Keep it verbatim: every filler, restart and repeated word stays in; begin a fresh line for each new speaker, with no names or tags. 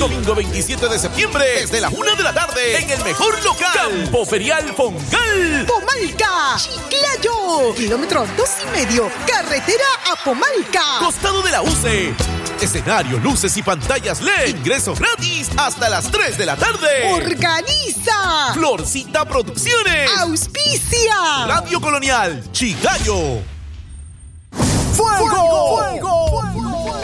Domingo veintisiete de septiembre, desde la una de la tarde, en el mejor local, Campo Ferial Fongal.
Pomalca, Chiclayo, kilómetro dos y medio, carretera a Pomalca.
Costado de la U C E. Escenario, luces y pantallas L E D. Ingreso gratis hasta las tres de la tarde.
Organiza
Florcita Producciones.
Auspicia
Radio Colonial, Chiclayo.
¡Fuego! ¡Fuego!